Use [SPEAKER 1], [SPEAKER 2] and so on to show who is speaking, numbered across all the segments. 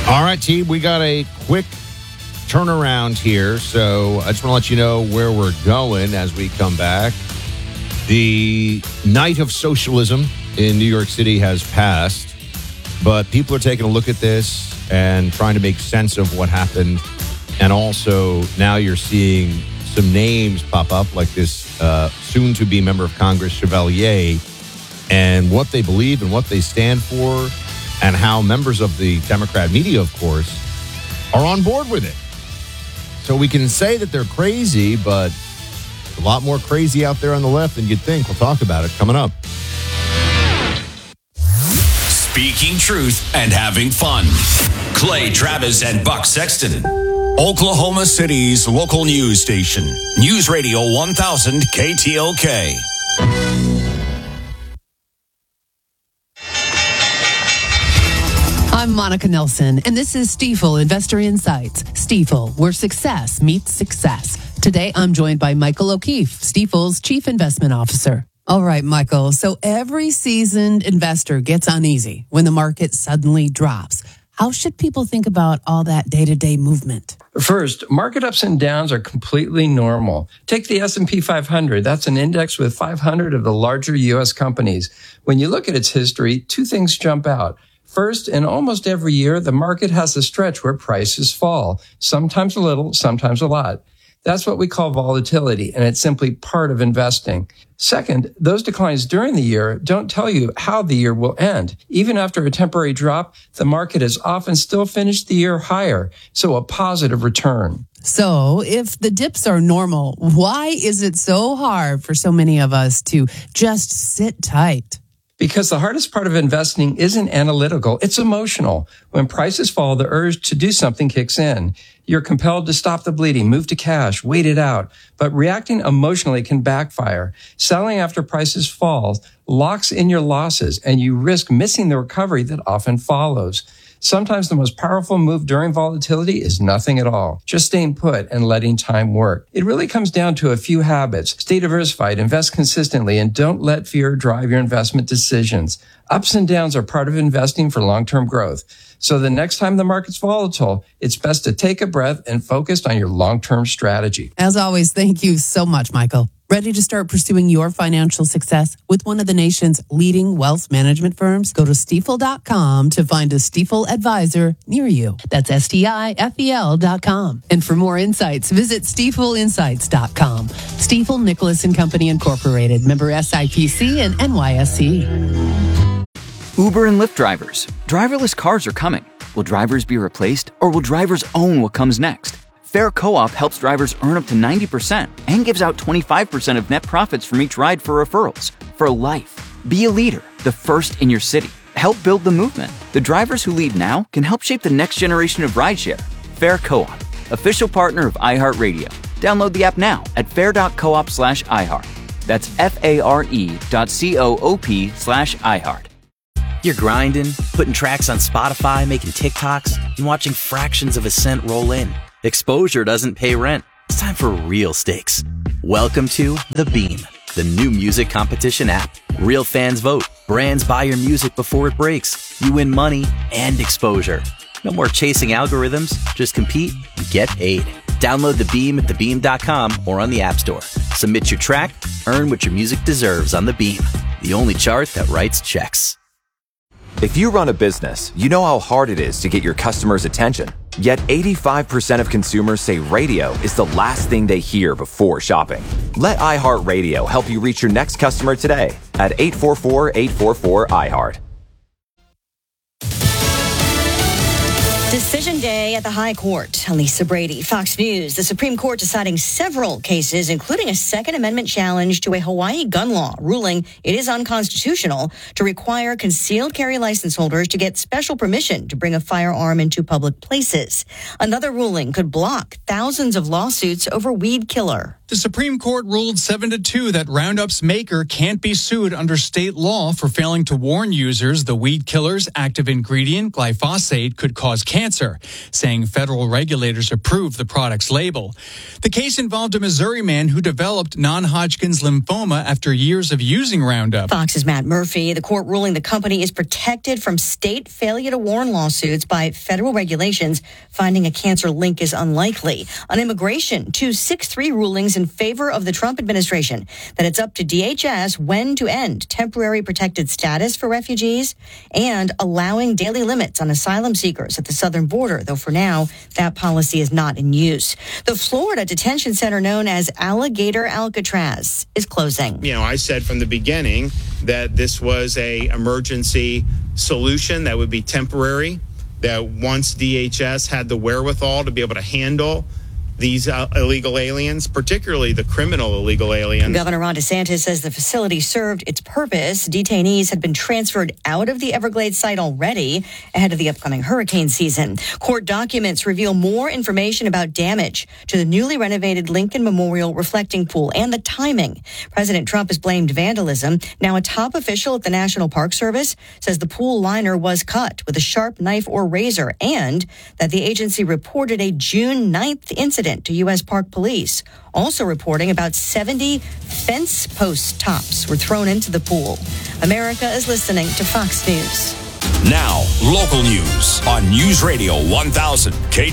[SPEAKER 1] All right, team, we got a quick turnaround here, so I just want to let you know where we're going as we come back. The night of socialism in New York City has passed, but people are taking a look at this and trying to make sense of what happened. And also, now you're seeing some names pop up, like this soon-to-be member of Congress, Chevalier, and what they believe and what they stand for, and how members of the Democrat media, of course, are on board with it. So we can say that they're crazy, but a lot more crazy out there on the left than you'd think. We'll talk about it coming up.
[SPEAKER 2] Speaking truth and having fun. Clay Travis and Buck Sexton. Oklahoma City's local news station. News Radio 1000 KTOK.
[SPEAKER 3] I'm Monica Nelson, and this is Stifel Investor Insights. Stifel, where success meets success. Today, I'm joined by Michael O'Keefe, Stifel's Chief Investment Officer. All right, Michael. So every seasoned investor gets uneasy when the market suddenly drops. How should people think about all that day-to-day movement?
[SPEAKER 4] First, market ups and downs are completely normal. Take the S&P 500. That's an index with 500 of the larger U.S. companies. When you look at its history, two things jump out. First, in almost every year, the market has a stretch where prices fall, sometimes a little, sometimes a lot. That's what we call volatility, and it's simply part of investing. Second, those declines during the year don't tell you how the year will end. Even after a temporary drop, the market has often still finished the year higher, so a positive return.
[SPEAKER 3] So if the dips are normal, why is it so hard for so many of us to just sit tight?
[SPEAKER 4] Because the hardest part of investing isn't analytical, it's emotional. When prices fall, the urge to do something kicks in. You're compelled to stop the bleeding, move to cash, wait it out. But reacting emotionally can backfire. Selling after prices fall locks in your losses, and you risk missing the recovery that often follows. Sometimes the most powerful move during volatility is nothing at all, just staying put and letting time work. It really comes down to a few habits. Stay diversified, invest consistently, and don't let fear drive your investment decisions. Ups and downs are part of investing for long-term growth. So the next time the market's volatile, it's best to take a breath and focus on your long-term strategy.
[SPEAKER 3] As always, thank you so much, Michael. Ready to start pursuing your financial success with one of the nation's leading wealth management firms? Go to Stifel.com to find a Stifel advisor near you. That's Stifel.com. And for more insights, visit StifelInsights.com. Stifel Nicholas and Company Incorporated, member SIPC and NYSE.
[SPEAKER 5] Uber and Lyft drivers. Driverless cars are coming. Will drivers be replaced, or will drivers own what comes next? Fair Co-op helps drivers earn up to 90% and gives out 25% of net profits from each ride for referrals. For life. Be a leader, the first in your city. Help build the movement. The drivers who lead now can help shape the next generation of rideshare. Fair Co-op, official partner of iHeartRadio. Download the app now at fair.coop/iHeart. That's FARE.coop/iHeart.
[SPEAKER 6] You're grinding, putting tracks on Spotify, making TikToks, and watching fractions of a cent roll in. Exposure doesn't pay rent. It's time for real stakes. Welcome to The Beam, the new music competition app. Real fans vote. Brands buy your music before it breaks. You win money and exposure. No more chasing algorithms. Just compete and get paid. Download The Beam at thebeam.com or on the App Store. Submit your track. Earn what your music deserves on The Beam, the only chart that writes checks.
[SPEAKER 7] If you run a business, you know how hard it is to get your customers' attention. Yet 85% of consumers say radio is the last thing they hear before shopping. Let iHeartRadio help you reach your next customer today at 844-844-iHeart.
[SPEAKER 8] Decision day at the High Court. Lisa Brady, Fox News. The Supreme Court deciding several cases, including a Second Amendment challenge to a Hawaii gun law, ruling it is unconstitutional to require concealed carry license holders to get special permission to bring a firearm into public places. Another ruling could block thousands of lawsuits over weed killer.
[SPEAKER 9] The Supreme Court ruled 7-2 that Roundup's maker can't be sued under state law for failing to warn users the weed killer's active ingredient, glyphosate, could cause cancer, saying federal regulators approved the product's label. The case involved a Missouri man who developed non-Hodgkin's lymphoma after years of using Roundup.
[SPEAKER 8] Fox's Matt Murphy. The court ruling the company is protected from state failure to warn lawsuits by federal regulations, finding a cancer link is unlikely. On immigration, 2 6-3 rulings in favor of the Trump administration that it's up to DHS when to end temporary protected status for refugees and allowing daily limits on asylum seekers at the southern border, though for now, that policy is not in use. The Florida detention center known as Alligator Alcatraz is closing.
[SPEAKER 10] I said from the beginning that this was a emergency solution that would be temporary, that once DHS had the wherewithal to be able to handle these illegal aliens, particularly the criminal illegal aliens.
[SPEAKER 8] Governor Ron DeSantis says the facility served its purpose. Detainees had been transferred out of the Everglades site already ahead of the upcoming hurricane season. Court documents reveal more information about damage to the newly renovated Lincoln Memorial reflecting pool and the timing. President Trump has blamed vandalism. Now a top official at the National Park Service says the pool liner was cut with a sharp knife or razor and that the agency reported a June 9th incident to U.S. Park Police, also reporting about 70 fence post tops were thrown into the pool. America is listening to Fox News.
[SPEAKER 2] Now, local news on News Radio 1000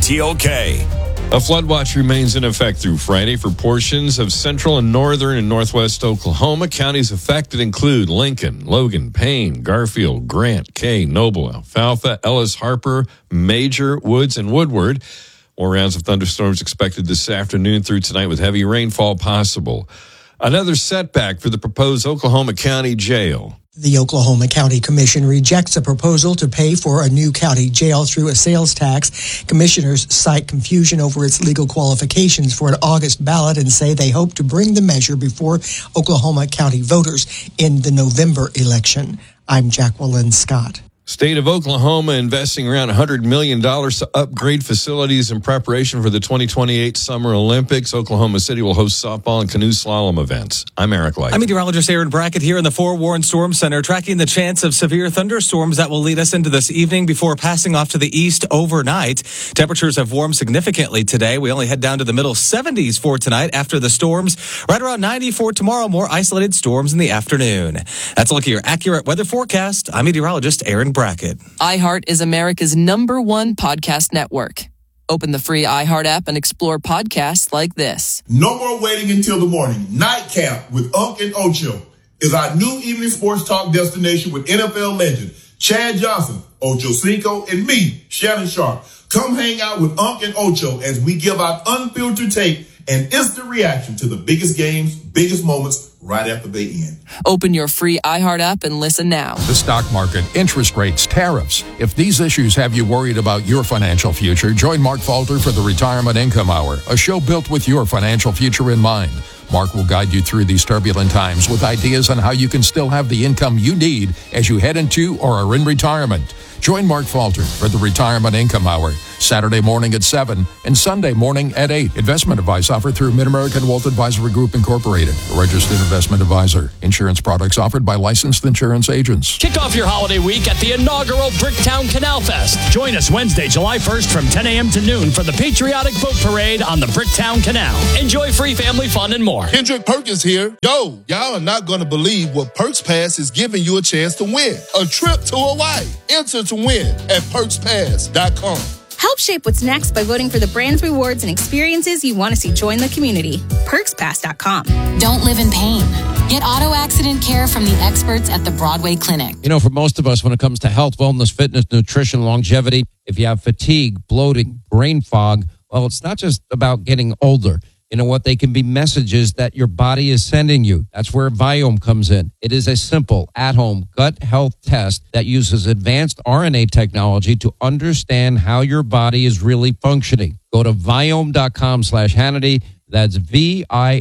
[SPEAKER 2] KTLK.
[SPEAKER 11] A flood watch remains in effect through Friday for portions of central and northern and northwest Oklahoma. Counties affected include Lincoln, Logan, Payne, Garfield, Grant, Kay, Noble, Alfalfa, Ellis, Harper, Major, Woods, and Woodward. More rounds of thunderstorms expected this afternoon through tonight with heavy rainfall possible. Another setback for the proposed Oklahoma County Jail.
[SPEAKER 12] The Oklahoma County Commission rejects a proposal to pay for a new county jail through a sales tax. Commissioners cite confusion over its legal qualifications for an August ballot and say they hope to bring the measure before Oklahoma County voters in the November election. I'm Jacqueline Scott.
[SPEAKER 11] State of Oklahoma investing around $100 million to upgrade facilities in preparation for the 2028 Summer Olympics. Oklahoma City will host softball and canoe slalom events. I'm Eric Light.
[SPEAKER 13] I'm meteorologist Aaron Brackett here in the Forewarned Storm Center, tracking the chance of severe thunderstorms that will lead us into this evening before passing off to the east overnight. Temperatures have warmed significantly today. We only head down to the middle 70s for tonight after the storms. Right around 90 for tomorrow. More isolated storms in the afternoon. That's a look at your accurate weather forecast. I'm meteorologist Aaron Brackett.
[SPEAKER 14] iHeart is America's #1 podcast network. Open the free iHeart app and explore podcasts like this.
[SPEAKER 15] No more waiting until the morning. Nightcap with Unc and Ocho is our new evening sports talk destination with NFL legend Chad Johnson, Ocho Cinco, and me, Shannon Sharp. Come hang out with Unc and Ocho as we give out unfiltered tape and instant reaction to the biggest games, biggest moments right after they end.
[SPEAKER 14] Open your free iHeart app and listen now.
[SPEAKER 16] The stock market, interest rates, tariffs. If these issues have you worried about your financial future, join Mark Falter for the Retirement Income Hour, a show built with your financial future in mind. Mark will guide you through these turbulent times with ideas on how you can still have the income you need as you head into or are in retirement. Join Mark Falter for the Retirement Income Hour, Saturday morning at 7 and Sunday morning at 8. Investment advice offered through Mid-American Wealth Advisory Group Incorporated, a registered investment advisor. Insurance products offered by licensed insurance agents.
[SPEAKER 17] Kick off your holiday week at the inaugural Bricktown Canal Fest. Join us Wednesday, July 1st from 10 a.m. to noon for the patriotic boat parade on the Bricktown Canal. Enjoy free family fun and more.
[SPEAKER 18] Kendrick Perkins here. Yo, y'all are not going to believe what Perks Pass is giving you a chance to win. A trip to Hawaii. Enter to win at PerksPass.com.
[SPEAKER 19] Help shape what's next by voting for the brands, rewards, and experiences you want to see join the community. PerksPass.com.
[SPEAKER 20] Don't live in pain. Get auto accident care from the experts at the Broadway Clinic.
[SPEAKER 21] You know, for most of us, when it comes to health, wellness, fitness, nutrition, longevity, if you have fatigue, bloating, brain fog, well, it's not just about getting older. You know what? They can be messages that your body is sending you. That's where Viome comes in. It is a simple, at-home gut health test that uses advanced RNA technology to understand how your body is really functioning. Go to Viome.com/Hannity. That's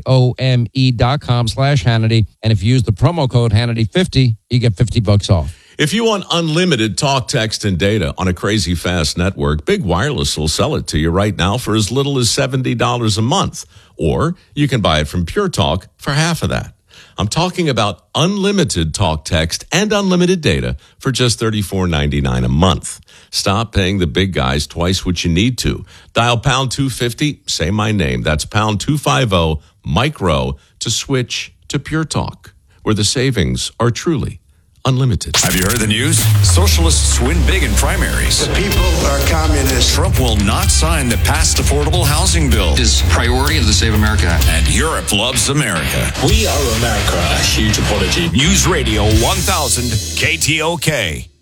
[SPEAKER 21] VIOME.com/Hannity. And if you use the promo code Hannity50, you get $50 off.
[SPEAKER 11] If you want unlimited talk, text, and data on a crazy fast network, Big Wireless will sell it to you right now for as little as $70 a month. Or you can buy it from Pure Talk for half of that. I'm talking about unlimited talk, text, and unlimited data for just $34.99 a month. Stop paying the big guys twice what you need to. Dial pound 250, say my name. That's pound 250 micro to switch to Pure Talk, where the savings are truly unlimited.
[SPEAKER 2] Have you heard the news? Socialists win big in primaries.
[SPEAKER 1] The people are communists.
[SPEAKER 2] Trump will not sign the passed affordable housing bill.
[SPEAKER 22] His priority of the Save America Act.
[SPEAKER 2] And Europe loves America.
[SPEAKER 1] We are America. A huge apology.
[SPEAKER 2] News Radio 1000 KTOK.